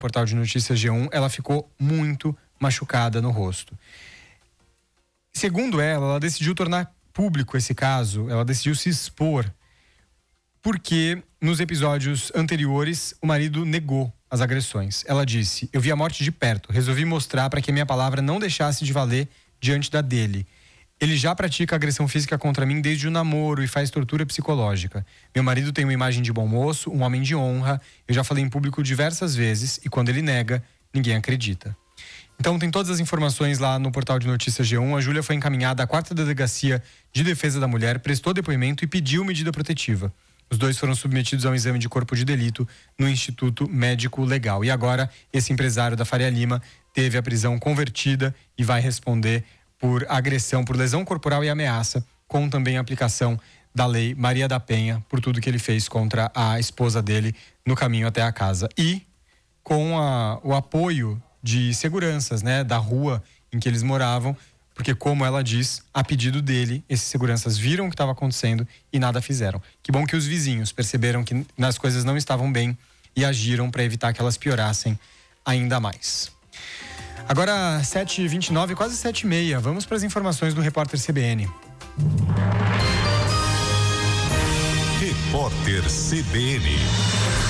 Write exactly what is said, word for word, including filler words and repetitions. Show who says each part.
Speaker 1: portal de notícias G um, ela ficou muito machucada no rosto. Segundo ela, ela decidiu tornar público esse caso, ela decidiu se expor, porque nos episódios anteriores o marido negou as agressões. Ela disse: eu vi a morte de perto, resolvi mostrar para que a minha palavra não deixasse de valer diante da dele. Ele já pratica agressão física contra mim desde o namoro e faz tortura psicológica. Meu marido tem uma imagem de bom moço, um homem de honra. Eu já falei em público diversas vezes e quando ele nega, ninguém acredita. Então tem todas as informações lá no portal de notícias G um. A Júlia foi encaminhada à quarta Delegacia de Defesa da Mulher, prestou depoimento e pediu medida protetiva. Os dois foram submetidos a um exame de corpo de delito no Instituto Médico Legal. E agora esse empresário da Faria Lima teve a prisão convertida e vai responder por agressão, por lesão corporal e ameaça, com também a aplicação da lei Maria da Penha, por tudo que ele fez contra a esposa dele no caminho até a casa. E com a, o apoio de seguranças, né, da rua em que eles moravam, porque, como ela diz, a pedido dele, esses seguranças viram o que estava acontecendo e nada fizeram. Que bom que os vizinhos perceberam que as coisas não estavam bem e agiram para evitar que elas piorassem ainda mais. Agora, sete e vinte e nove, quase sete e meia. Vamos para as informações do repórter C B N.
Speaker 2: Repórter C B N.